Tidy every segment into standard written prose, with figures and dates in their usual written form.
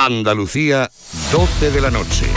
Andalucía, 12 de la noche.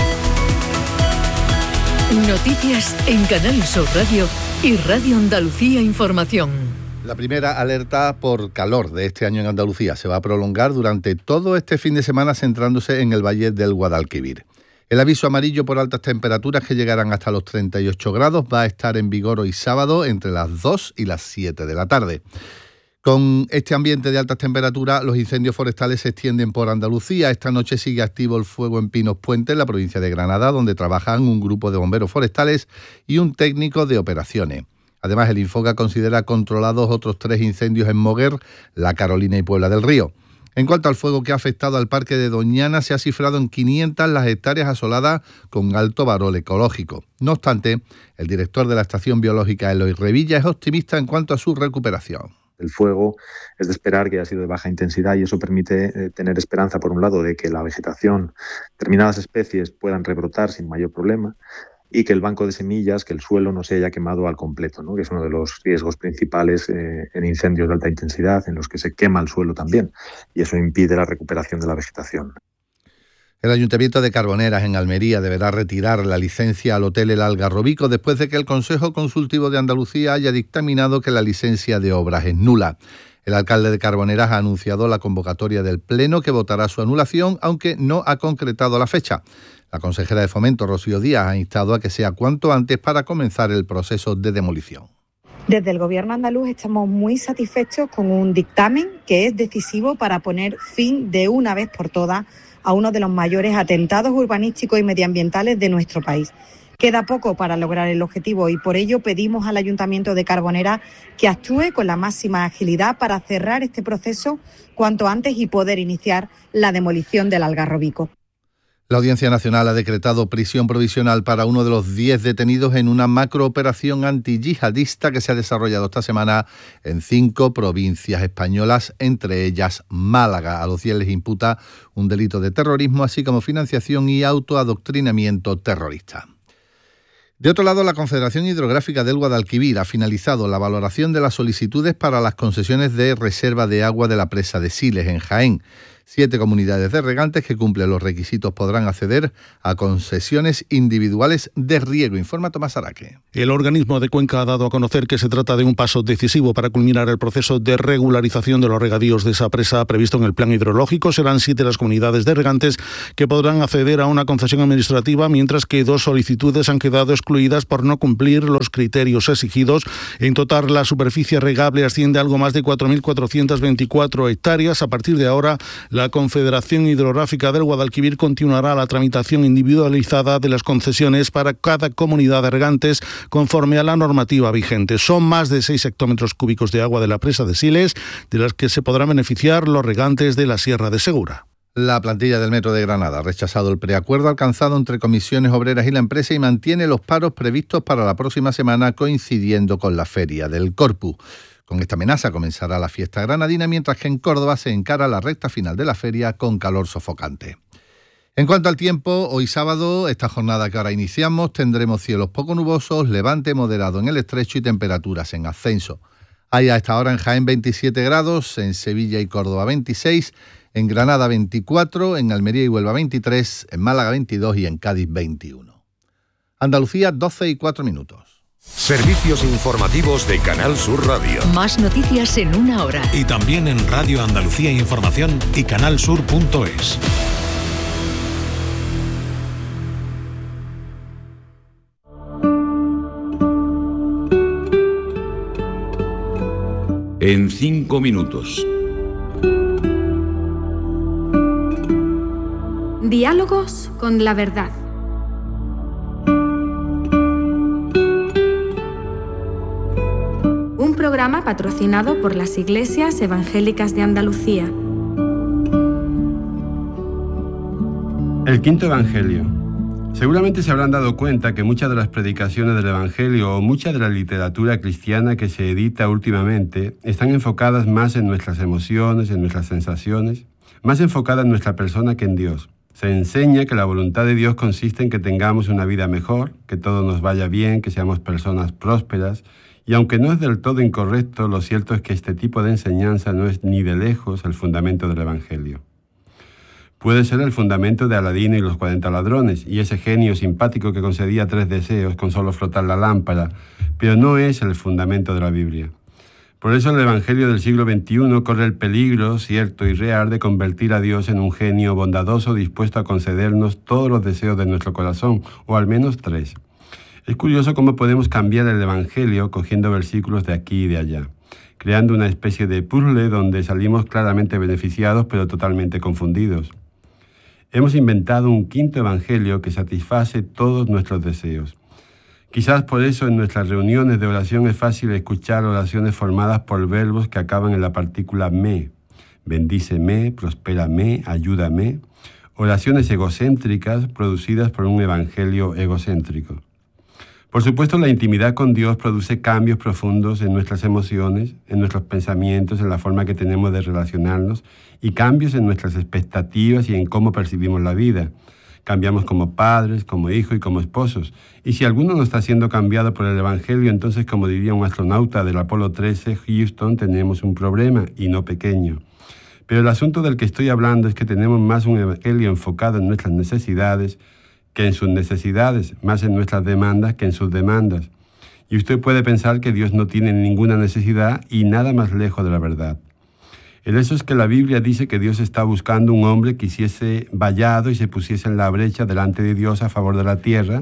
Noticias en Canal Sur Radio y Radio Andalucía Información. La primera alerta por calor de este año en Andalucía se va a prolongar durante todo este fin de semana, centrándose en el Valle del Guadalquivir. El aviso amarillo por altas temperaturas, que llegarán hasta los 38 grados, va a estar en vigor hoy sábado entre las 2 y las 7 de la tarde. Con este ambiente de altas temperaturas, los incendios forestales se extienden por Andalucía. Esta noche sigue activo el fuego en Pinos Puente, en la provincia de Granada, donde trabajan un grupo de bomberos forestales y un técnico de operaciones. Además, el Infoca considera controlados otros 3 incendios en Moguer, La Carolina y Puebla del Río. En cuanto al fuego que ha afectado al parque de Doñana, se ha cifrado en 500 las hectáreas asoladas con alto valor ecológico. No obstante, el director de la Estación Biológica, Eloy Revilla, es optimista en cuanto a su recuperación. El fuego es de esperar que haya sido de baja intensidad y eso permite tener esperanza, por un lado, de que la vegetación, determinadas especies puedan rebrotar sin mayor problema, y que el banco de semillas, que el suelo no se haya quemado al completo, ¿no? Que es uno de los riesgos principales en incendios de alta intensidad, en los que se quema el suelo también, y eso impide la recuperación de la vegetación. El Ayuntamiento de Carboneras, en Almería, deberá retirar la licencia al Hotel El Algarrobico después de que el Consejo Consultivo de Andalucía haya dictaminado que la licencia de obras es nula. El alcalde de Carboneras ha anunciado la convocatoria del Pleno, que votará su anulación, aunque no ha concretado la fecha. La consejera de Fomento, Rocío Díaz, ha instado a que sea cuanto antes para comenzar el proceso de demolición. Desde el Gobierno andaluz estamos muy satisfechos con un dictamen que es decisivo para poner fin de una vez por todas a uno de los mayores atentados urbanísticos y medioambientales de nuestro país. Queda poco para lograr el objetivo y por ello pedimos al Ayuntamiento de Carboneras que actúe con la máxima agilidad para cerrar este proceso cuanto antes y poder iniciar la demolición del Algarrobico. La Audiencia Nacional ha decretado prisión provisional para uno de los 10 detenidos en una macrooperación antiyihadista que se ha desarrollado esta semana en 5 provincias españolas, entre ellas Málaga. A los 10 les imputa un delito de terrorismo, así como financiación y autoadoctrinamiento terrorista. De otro lado, la Confederación Hidrográfica del Guadalquivir ha finalizado la valoración de las solicitudes para las concesiones de reserva de agua de la presa de Siles, en Jaén. 7 comunidades de regantes que cumplen los requisitos podrán acceder a concesiones individuales de riego. Informa Tomás Araque. El organismo de Cuenca ha dado a conocer que se trata de un paso decisivo para culminar el proceso de regularización de los regadíos de esa presa previsto en el plan hidrológico. Serán 7 las comunidades de regantes que podrán acceder a una concesión administrativa, mientras que 2 solicitudes han quedado excluidas por no cumplir los criterios exigidos. En total, la superficie regable asciende a algo más de 4.424 hectáreas. A partir de ahora, la Confederación Hidrográfica del Guadalquivir continuará la tramitación individualizada de las concesiones para cada comunidad de regantes conforme a la normativa vigente. Son más de 6 hectómetros cúbicos de agua de la presa de Siles, de las que se podrán beneficiar los regantes de la Sierra de Segura. La plantilla del Metro de Granada ha rechazado el preacuerdo alcanzado entre comisiones obreras y la empresa y mantiene los paros previstos para la próxima semana, coincidiendo con la Feria del Corpus. Con esta amenaza comenzará la fiesta granadina, mientras que en Córdoba se encara la recta final de la feria con calor sofocante. En cuanto al tiempo, hoy sábado, esta jornada que ahora iniciamos, tendremos cielos poco nubosos, levante moderado en el estrecho y temperaturas en ascenso. Hay a esta hora en Jaén 27 grados, en Sevilla y Córdoba 26, en Granada 24, en Almería y Huelva 23, en Málaga 22 y en Cádiz 21. Andalucía, 12:04. Servicios informativos de Canal Sur Radio. Más noticias en una hora. Y también en Radio Andalucía Información y canalsur.es. En 5 minutos. Diálogos con la verdad. Un programa patrocinado por las Iglesias Evangélicas de Andalucía. El quinto Evangelio. Seguramente se habrán dado cuenta que muchas de las predicaciones del Evangelio o mucha de la literatura cristiana que se edita últimamente están enfocadas más en nuestras emociones, en nuestras sensaciones, más enfocada en nuestra persona que en Dios. Se enseña que la voluntad de Dios consiste en que tengamos una vida mejor, que todo nos vaya bien, que seamos personas prósperas. Y aunque no es del todo incorrecto, lo cierto es que este tipo de enseñanza no es ni de lejos el fundamento del Evangelio. Puede ser el fundamento de Aladino y los 40 ladrones, y ese genio simpático que concedía 3 deseos con solo frotar la lámpara, pero no es el fundamento de la Biblia. Por eso el Evangelio del siglo XXI corre el peligro, cierto y real, de convertir a Dios en un genio bondadoso dispuesto a concedernos todos los deseos de nuestro corazón, o al menos 3. Es curioso cómo podemos cambiar el Evangelio cogiendo versículos de aquí y de allá, creando una especie de puzzle donde salimos claramente beneficiados pero totalmente confundidos. Hemos inventado un quinto evangelio que satisface todos nuestros deseos. Quizás por eso en nuestras reuniones de oración es fácil escuchar oraciones formadas por verbos que acaban en la partícula me. Bendíceme, prospérame, ayúdame. Oraciones egocéntricas producidas por un evangelio egocéntrico. Por supuesto, la intimidad con Dios produce cambios profundos en nuestras emociones, en nuestros pensamientos, en la forma que tenemos de relacionarnos y cambios en nuestras expectativas y en cómo percibimos la vida. Cambiamos como padres, como hijos y como esposos. Y si alguno no está siendo cambiado por el Evangelio, entonces, como diría un astronauta del Apolo 13, Houston, tenemos un problema, y no pequeño. Pero el asunto del que estoy hablando es que tenemos más un Evangelio enfocado en nuestras necesidades que en sus necesidades, más en nuestras demandas que en sus demandas. Y usted puede pensar que Dios no tiene ninguna necesidad y nada más lejos de la verdad. El hecho es que la Biblia dice que Dios está buscando un hombre que hiciese vallado y se pusiese en la brecha delante de Dios a favor de la tierra,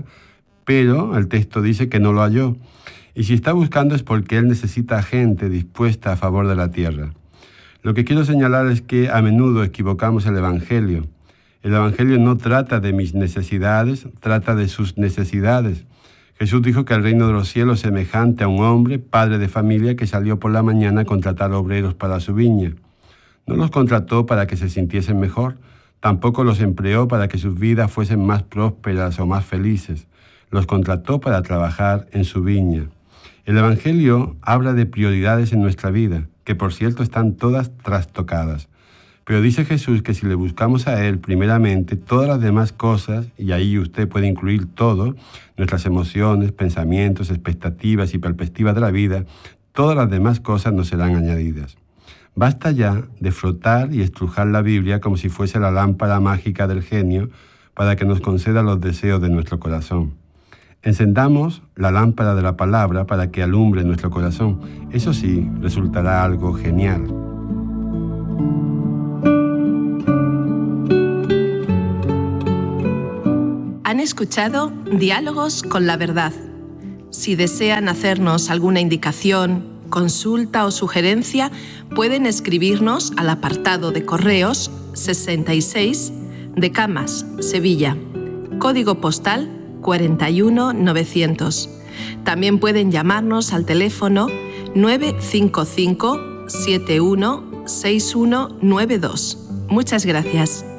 pero el texto dice que no lo halló. Y si está buscando es porque Él necesita gente dispuesta a favor de la tierra. Lo que quiero señalar es que a menudo equivocamos el Evangelio. El Evangelio no trata de mis necesidades, trata de sus necesidades. Jesús dijo que el reino de los cielos es semejante a un hombre, padre de familia, que salió por la mañana a contratar obreros para su viña. No los contrató para que se sintiesen mejor, tampoco los empleó para que sus vidas fuesen más prósperas o más felices. Los contrató para trabajar en su viña. El Evangelio habla de prioridades en nuestra vida, que por cierto están todas trastocadas. Pero dice Jesús que si le buscamos a Él primeramente, todas las demás cosas, y ahí usted puede incluir todo, nuestras emociones, pensamientos, expectativas y perspectivas de la vida, todas las demás cosas nos serán añadidas. Basta ya de frotar y estrujar la Biblia como si fuese la lámpara mágica del genio para que nos conceda los deseos de nuestro corazón. Encendamos la lámpara de la palabra para que alumbre nuestro corazón. Eso sí, resultará algo genial. Han escuchado Diálogos con la Verdad. Si desean hacernos alguna indicación, consulta o sugerencia, pueden escribirnos al apartado de correos 66 de Camas, Sevilla, código postal 41900. También pueden llamarnos al teléfono 955 71 6192. Muchas gracias.